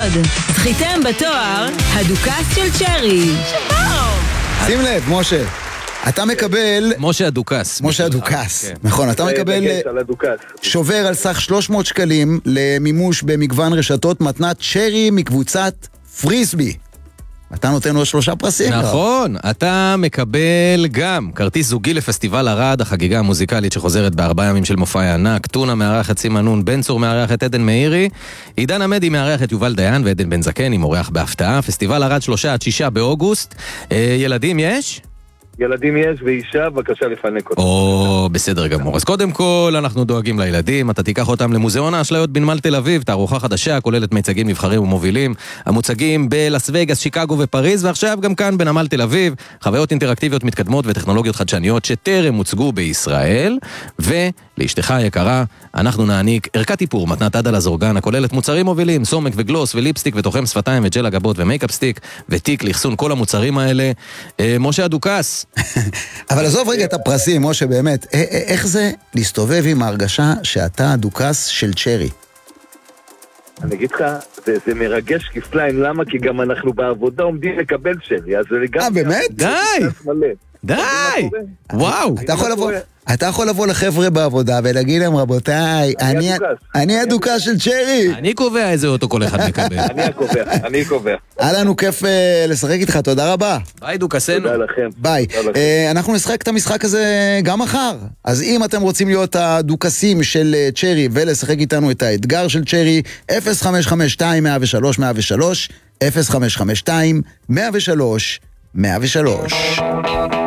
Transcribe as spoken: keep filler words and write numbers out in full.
ועוד. זכיתם בתואר הדוכס של צ'רי. שים לב, משה, אתה מקבל... משה הדוכס. משה הדוכס, נכון, אתה מקבל שובר על סך שלוש מאות שקלים למימוש במגוון רשתות מתנת צ'רי מקבוצת פריסבי. אתה נותן לו שלושה פרסים. נכון, אתה מקבל גם כרטיס זוגי לפסטיבל ערד, החגיגה המוזיקלית שחוזרת בארבעה ימים של מופע ענק. טונה מארח את סימנון, בן צור מארח את עדן מאירי, עידן עמדי מארח את יובל דיין ועדן בן זקן עם אורח בהפתעה. פסטיבל ערד שלושה עד שישה באוגוסט. אה, ילדים יש? ילדים יש ואישה, בבקשה לפנק אותם. או, בסדר גמור. אז קודם כל, אנחנו דואגים לילדים. אתה תיקח אותם למוזיאון האשליות בנמל תל אביב, תערוכה חדשה, כוללת מיצגים נבחרים ומובילים, המוצגים בלאס וגאס, שיקגו ופריז, ועכשיו גם כאן בנמל תל אביב, חוויות אינטראקטיביות מתקדמות וטכנולוגיות חדשניות שטרם הוצגו בישראל, ולאשתך היקרה, אנחנו נעניק ערכת איפור, מתנת עדה לזורגן, הכוללת מוצרים מובילים, סומק וגלוס וליפסטיק ותוחם שפתיים וג'ל הגבות ומייקאפ סטיק ותיק לחסון כל המוצרים האלה. אה, משה הדוכס. אבל עזוב רגע את הפרסים, משה, באמת, איך זה להסתובב עם ההרגשה שאתה הדוכס של צ'רי? אני אגיד לך, זה, זה מרגש כפליים, למה? כי גם אנחנו בעבודה עומדים לקבל צ'רי, אז זה גם... אה, באמת? די! די! וואו! אתה יכול לבוא... אתה יכול לבוא לחבר'ה בעבודה ולהגיד להם, רבותיי, אני, אני הדוכס של צ'רי. אני קובע איזה אוטו כל אחד מקבל. אני הקובע, אני קובע. היה לנו כיף לשחק איתך, תודה רבה. ביי דוכסנו. תודה לכם. ביי. אנחנו נשחק את המשחק הזה גם מחר. אז אם אתם רוצים להיות הדוכסים של צ'רי ולשחק איתנו את האתגר של צ'רי, אפס חמש חמש שתיים מאה ושלוש מאה ושלוש, אפס חמש חמש שתיים מאה ושלוש מאה ושלוש.